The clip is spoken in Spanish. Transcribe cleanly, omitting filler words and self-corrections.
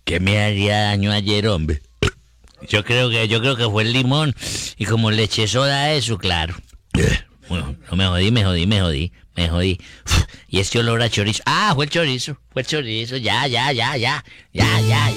¿Qué me haría daño ayer, hombre? Yo creo que fue el limón. Y como le eché soda a eso, claro. Bueno, no me jodí. Y este olor a chorizo. Ah, fue el chorizo. Ya.